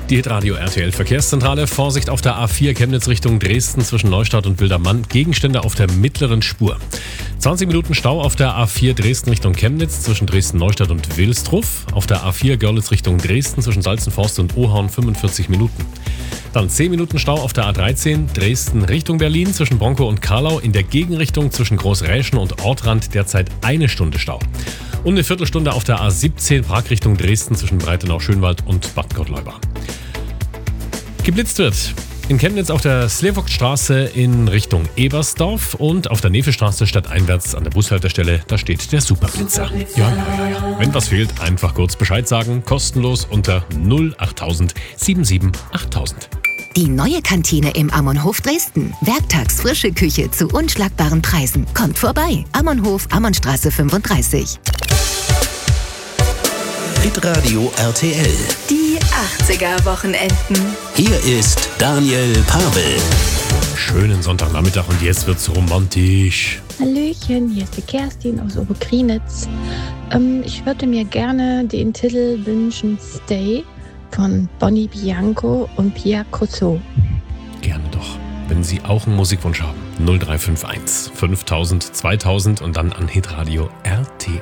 Die Hitradio RTL Verkehrszentrale. Vorsicht auf der A4 Chemnitz Richtung Dresden zwischen Neustadt und Wildermann. Gegenstände auf der mittleren Spur. 20 Minuten Stau auf der A4 Dresden Richtung Chemnitz zwischen Dresden-Neustadt und Wilsdruff. Auf der A4 Görlitz Richtung Dresden zwischen Salzenforst und Ohorn 45 Minuten. Dann 10 Minuten Stau auf der A13 Dresden Richtung Berlin zwischen Bronkow und Karlau. In der Gegenrichtung zwischen Großräschen und Ortrand derzeit 1 Stunde Stau. Und eine Viertelstunde auf der A17 Prag Richtung Dresden zwischen Breitenau-Schönwald und Bad Gottleuba. Geblitzt wird in Chemnitz auf der Slewokstraße in Richtung Ebersdorf und auf der Nevestraße stadteinwärts an der Bushaltestelle, da steht der Superblitzer. Ja. Wenn was fehlt, einfach kurz Bescheid sagen, kostenlos unter 08000 77 8000. Die neue Kantine im Ammonhof Dresden. Werktags frische Küche zu unschlagbaren Preisen. Kommt vorbei. Ammonhof, Ammonstraße 35. Hitradio RTL. Die 80er-Wochenenden. Hier ist Daniel Pavel. Schönen Sonntagnachmittag und jetzt wird's romantisch. Hallöchen, hier ist die Kerstin aus Oberkrienitz. Ich würde mir gerne den Titel wünschen Stay von Bonnie Bianco und Pia Cosso. Gerne doch. Wenn Sie auch einen Musikwunsch haben, 0351 5000 2000 und dann an Hitradio RTL.